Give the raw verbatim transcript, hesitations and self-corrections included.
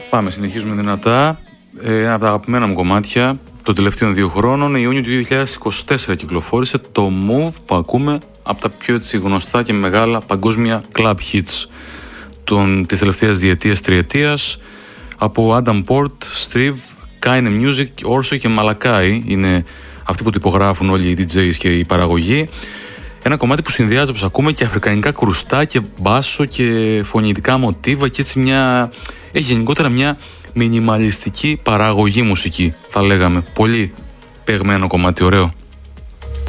Πάμε, συνεχίζουμε δυνατά. Ε, ένα από τα αγαπημένα μου κομμάτια των τελευταίων δύο χρόνων. Ιούνιο του δύο χιλιάδες είκοσι τέσσερα κυκλοφόρησε το Move, που ακούμε από τα πιο έτσι, γνωστά και μεγάλα παγκόσμια club hits των, της τελευταίας διετίας, τριετίας, από Adam Port, Strive, Kaine Music, Orso και Malakai. Είναι αυτοί που το υπογράφουν όλοι οι ντι τζέις και οι παραγωγοί. Ένα κομμάτι που συνδυάζει, όπως ακούμε, και αφρικανικά κρουστά και μπάσο και φωνητικά μοτίβα και έτσι μια... έχει γενικότερα μια μινιμαλιστική παραγωγή μουσική, θα λέγαμε. Πολύ παιγμένο κομμάτι, ωραίο.